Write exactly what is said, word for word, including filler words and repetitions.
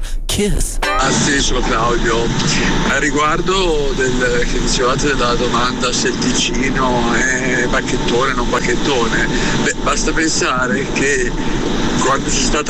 Kiss. Ah sì, sono Claudio. A riguardo del che dicevate della domanda se il Ticino è bacchettone o non bacchettone, beh, basta pensare che quando c'è stata